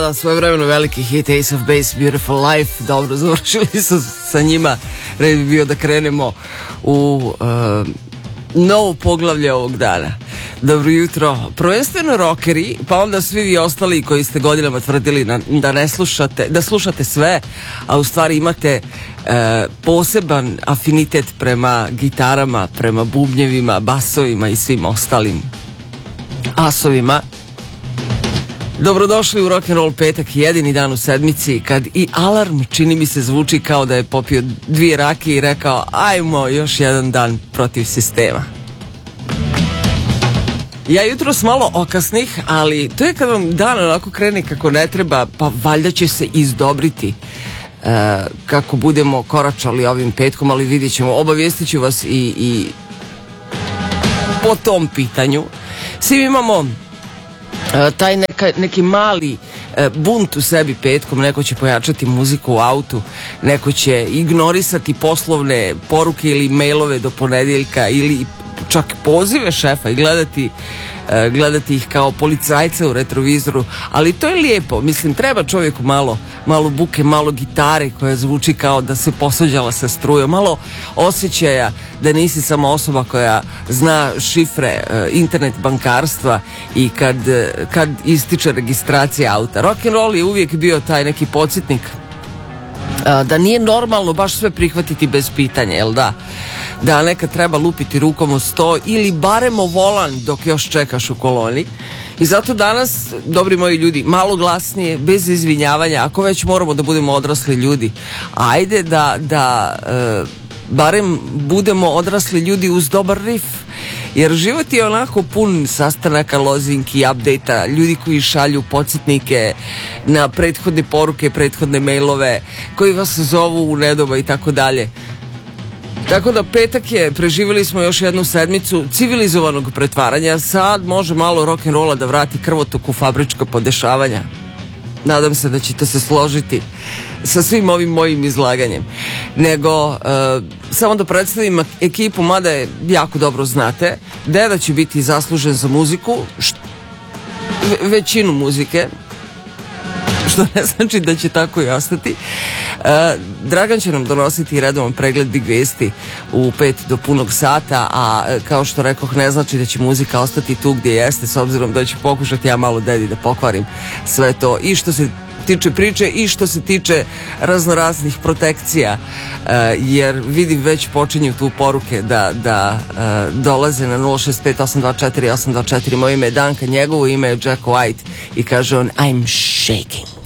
Svojevremeno veliki hit Ace of Base, Beautiful Life. Dobro, završili su sa njima. Red bi bio da krenemo u novo poglavlje ovog dana. Dobro jutro. Prvenstveno rockeri, pa onda svi vi ostali koji ste godinama tvrdili da ne slušate, da slušate sve, a u stvari imate poseban afinitet prema gitarama, prema bubnjevima, basovima i svim ostalim asovima. Dobrodošli u Rock'n'Roll petak, jedini dan u sedmici kad i alarm, čini mi se, zvuči kao da je popio 2 rakije i rekao ajmo još jedan dan protiv sistema. Ja jutros malo okasnih, ali to je kad vam dan onako krene kako ne treba, pa valjda će se izdobriti kako budemo koračali ovim petkom, ali vidjet ćemo, obavijestit ću vas i po tom pitanju. Svi imamo taj neki mali bunt u sebi petkom, neko će pojačati muziku u autu, neko će ignorisati poslovne poruke ili mailove do ponedjeljka ili čak pozive šefa i gledati ih kao policajce u retrovizoru, ali to je lijepo, mislim, treba čovjeku malo buke, malo gitare koja zvuči kao da se posvađala sa strujom, malo osjećaja da nisi samo osoba koja zna šifre internet bankarstva i kad ističe registracija auta. Rock'n'roll je uvijek bio taj neki podsjetnik da nije normalno baš sve prihvatiti bez pitanja, jel da nekad treba lupiti rukom o sto ili barem o volan dok još čekaš u koloni. I zato danas, dobri moji ljudi, malo glasnije, bez izvinjavanja, ako već moramo da budemo odrasli ljudi, ajde da barem budemo odrasli ljudi uz dobar riff, jer život je onako pun sastanaka, lozinki, update-a, ljudi koji šalju podsjetnike na prethodne poruke, prethodne mailove, koji vas zovu u nedoba i tako dalje. Tako da petak je, preživjeli smo još jednu sedmicu civilizovanog pretvaranja, sad može malo rock'n'rolla da vrati krvotok u fabrička podešavanja. Nadam se da ćete se složiti sa svim ovim mojim izlaganjem. Nego, samo da predstavim ekipu, mada je jako dobro znate, Deda će biti zaslužen za muziku, većinu muzike, što ne znači da će tako i ostati. Dragan će nam donositi redovan pregled big vesti u 5 do punog sata, a kao što rekoh, ne znači da će muzika ostati tu gdje jeste, s obzirom da ću pokušati ja malo Dedi da pokvarim sve to, i što se tiče priče i što se tiče raznoraznih protekcija, jer vidim već počinju tu poruke da dolaze na 065-824-824. Moje ime je Danka, njegovo ime je Jack White i kaže on I'm shaking.